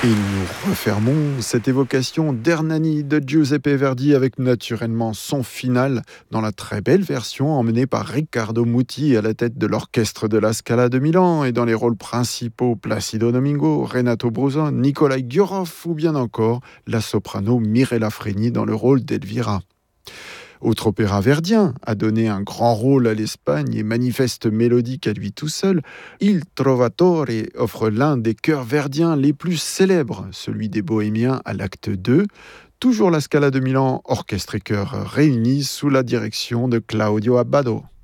Et nous refermons cette évocation d'Hernani de Giuseppe Verdi avec naturellement son final dans la très belle version emmenée par Riccardo Muti à la tête de l'orchestre de la Scala de Milan et dans les rôles principaux Placido Domingo, Renato Bruzon, Nikolai Gurov ou bien encore la soprano Mirella Freni dans le rôle d'Elvira. Autre opéra verdien a donné un grand rôle à l'Espagne et manifeste mélodique à lui tout seul, Il Trovatore offre l'un des chœurs verdiens les plus célèbres, celui des Bohémiens à l'acte 2, toujours la Scala de Milan, orchestre et chœur réunis sous la direction de Claudio Abbado.